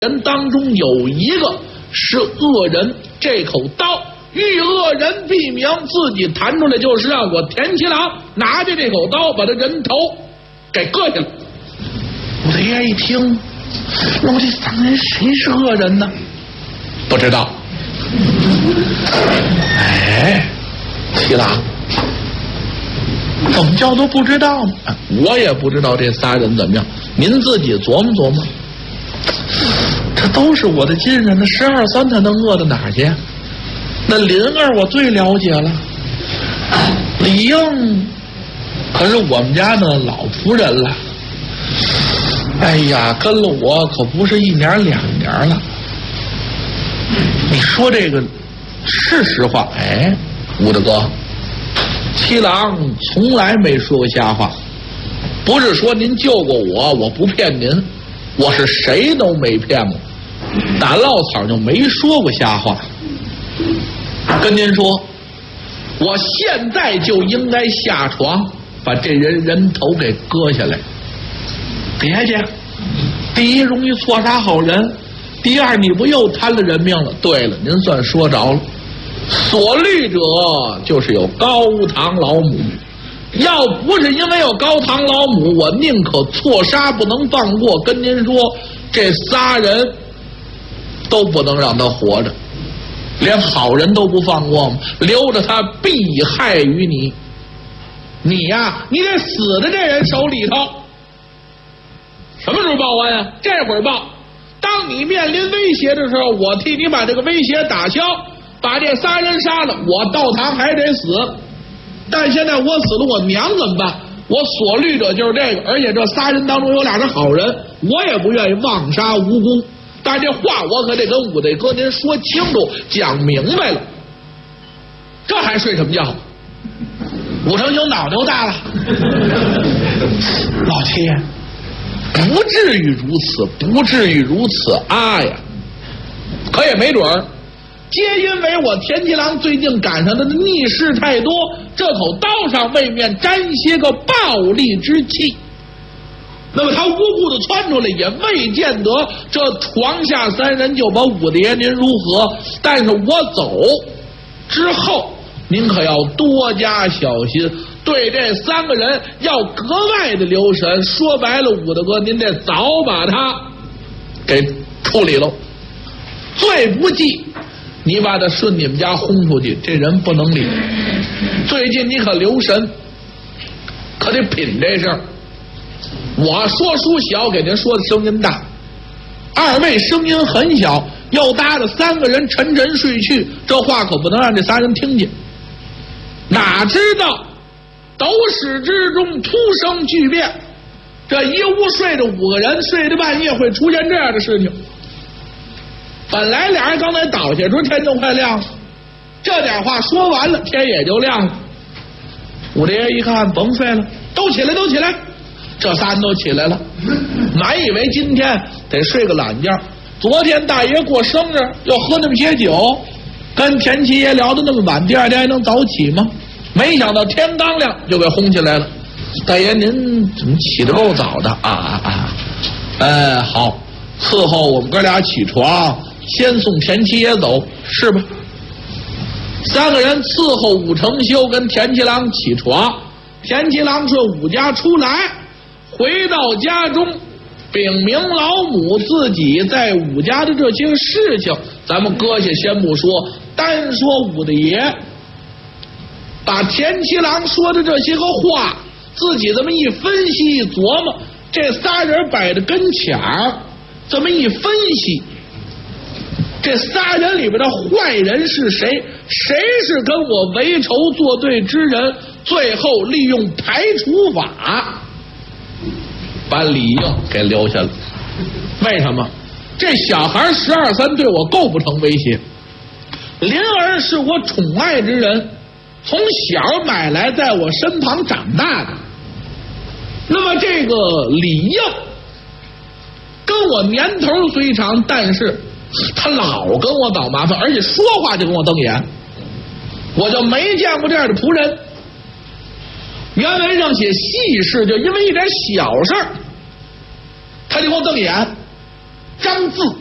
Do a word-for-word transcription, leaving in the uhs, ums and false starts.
人当中有一个是恶人，这口刀遇恶人毙命，自己弹出来就是让我田七郎拿着这口刀把他人头给割下来。武大爷一听，那么这三个人谁是恶人呢？不知道。哎，七郎，怎么叫做不知道呢？我也不知道这仨人怎么样，您自己琢磨琢磨。这都是我的亲人，那十二三他能恶到哪去？那林儿我最了解了，李应可是我们家的老仆人了。哎呀，跟了我可不是一年两年了。你说这个是实话？哎，武大哥，七郎从来没说过瞎话，不是说您救过我，我不骗您，我是谁都没骗过，打落草就没说过瞎话。跟您说，我现在就应该下床把这人人头给割下来。别介，第一容易错杀好人，第二你不又贪了人命了？对了，您算说着了，所虑者就是有高堂老母，要不是因为有高堂老母，我宁可错杀不能放过。跟您说，这仨人都不能让他活着，连好人都不放过吗？留着他必害于你，你呀，你得死在这人手里头。什么时候报完呀？这会儿报。当你面临威胁的时候，我替你把这个威胁打消，把这仨人杀了，我到堂还得死。但现在我死了，我娘怎么办？我所虑者就是这个，而且这仨人当中有俩是好人，我也不愿意妄杀无辜。但这话我可得跟武大哥您说清楚，讲明白了。这还睡什么觉？武成兄脑袋都大了。老七，不至于如此，不至于如此啊呀！可也没准儿，皆因为我田七郎最近赶上的逆事太多，这口刀上未免沾些个暴戾之气。那么他无故的窜出来，也未见得这床下三人就把武大爷您如何？但是我走之后，您可要多加小心，对这三个人要格外的留神。说白了，武大哥，您得早把他给处理喽。最不济，你把他顺你们家轰出去，这人不能理。最近你可留神，可得品这事儿。我说书小，给您说的声音大，二位声音很小，又搭着三个人沉沉睡去，这话可不能让这仨人听见。哪知道斗室之中突生巨变，这一屋睡着五个人，睡着半夜会出现这样的事情。本来俩人刚才倒下时候天就快亮了，这点话说完了，天也就亮了。武大爷一看，甭睡了，都起来，都起来。这仨人都起来了，满以为今天得睡个懒觉。昨天大爷过生日，又喝那么些酒，跟田七爷聊得那么晚，第二天还能早起吗？没想到天刚亮就给轰起来了。大爷您怎么起得够早的啊啊啊！哎，好，伺候我们哥俩起床，先送田七爷走，是吧？三个人伺候武成修跟田七郎起床，田七郎顺武家出来，回到家中，禀明老母自己在武家的这些事情。咱们搁下先不说，单说武大爷把田七郎说的这些个话，自己这么一分析一琢磨，这仨人摆在跟前儿，这么一分析，这仨人里边的坏人是谁？谁是跟我为仇作对之人？最后利用排除法把李应给留下了。为什么？这小孩十二三对我构不成威胁，林儿是我宠爱之人，从小买来在我身旁长大的。那么这个李应跟我年头虽长，但是他老跟我找麻烦，而且说话就跟我瞪眼，我就没见过这样的仆人。原文上写细事，就因为一点小事儿他就给我瞪眼。张字